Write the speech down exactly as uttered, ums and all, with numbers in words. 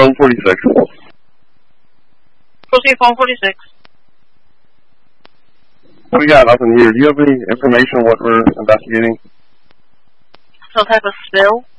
phone forty-six. Proceed, phone forty-six. We got nothing here. Do you have any information on what we're investigating? Some type of spill?